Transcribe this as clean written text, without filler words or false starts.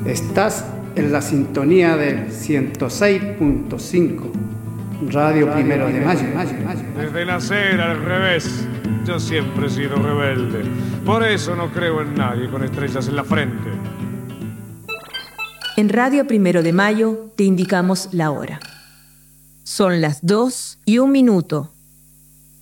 Estás en la sintonía del 106.5, Radio Primero de Mayo. Desde nacer al revés, yo siempre he sido rebelde. Por eso no creo en nadie con estrellas en la frente. En Radio Primero de Mayo te indicamos la hora. Son las 2:01.